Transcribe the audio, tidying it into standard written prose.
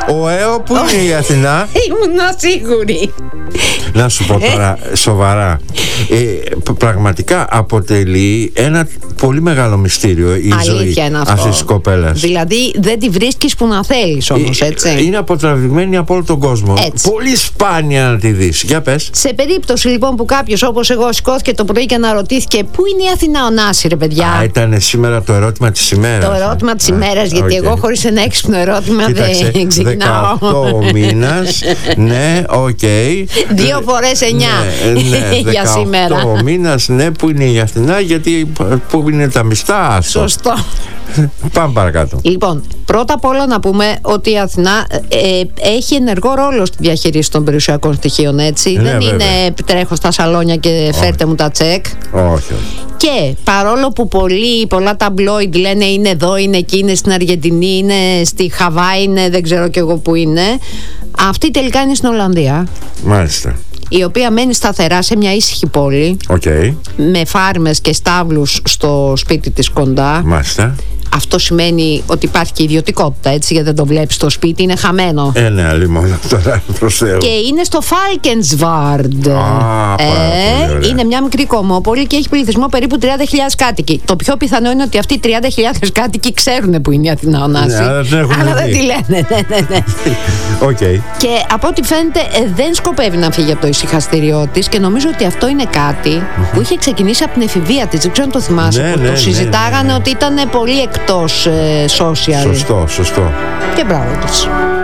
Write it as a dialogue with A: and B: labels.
A: Ο ΕΟ που είναι η Αθηνά?
B: Ήμουν σίγουρη.
A: Να σου πω τώρα σοβαρά, πραγματικά αποτελεί ένα πολύ μεγάλο μυστήριο η ζωή αυτής της κοπέλας.
B: Δηλαδή δεν τη βρίσκεις που να θέλεις όμως, έτσι.
A: Είναι αποτραβηγμένη από όλο τον κόσμο.
B: Έτσι.
A: Πολύ σπάνια να τη δεις. Για πες.
B: Σε περίπτωση λοιπόν που κάποιος όπως εγώ σηκώθηκε το πρωί και αναρωτήθηκε πού είναι η Αθηνά Ωνάση, ρε παιδιά.
A: Ήταν σήμερα το ερώτημα της ημέρας.
B: Το ερώτημα της ημέρας, γιατί εγώ χωρίς ένα έξυπνο ερώτημα δεν ξεκινάω.
A: 18 μήνας, ναι, οκ.
B: 2 φορές 9 για σήμερα.
A: 18 μήνας, ναι, που είναι η Αθηνά, γιατί που είναι τα μιστά.
B: Σωστό.
A: Πάμε παρακάτω.
B: Λοιπόν, πρώτα απ' όλα να πούμε ότι η Αθηνά έχει ενεργό ρόλο στη διαχείριση των περιουσιακών στοιχείων, έτσι.
A: Ναι,
B: δεν
A: βέβαια.
B: είναι τρέχω στα σαλόνια και φέρτε μου τα τσεκ.
A: Όχι.
B: Και παρόλο που πολλά ταμπλόιντ λένε είναι εδώ, είναι εκεί, είναι στην Αργεντινή, είναι στη Χαβάη, είναι δεν ξέρω κι εγώ που είναι, αυτή τελικά είναι στην Ολλανδία.
A: Μάλιστα.
B: Η οποία μένει σταθερά σε μια ήσυχη πόλη, με φάρμες και στάβλους στο σπίτι της κοντά.
A: Μάλιστα.
B: Αυτό σημαίνει ότι υπάρχει και ιδιωτικότητα, έτσι, γιατί δεν το βλέπεις στο σπίτι, είναι χαμένο.
A: Ναι, αλλή μόνο τώρα, προς Θεού.
B: Και είναι στο Falkensvard. Είναι μια μικρή κομμόπολη και έχει πληθυσμό περίπου 30.000 κάτοικοι. Το πιο πιθανό είναι ότι αυτοί οι 30.000 κάτοικοι ξέρουν που είναι η Αθηνά Ωνάση.
A: Ναι, αλλά
B: δεν τη λένε. Ναι.
A: Okay.
B: Και από ό,τι φαίνεται δεν σκοπεύει να φύγει από το ησυχαστήριό της και νομίζω ότι αυτό είναι κάτι που είχε ξεκινήσει από την εφηβεία της. Δεν ξέρω αν το θυμάσαι. Το συζητάγανε ότι ήταν πολύ εκτός social.
A: Σωστό.
B: Και μπράβο της.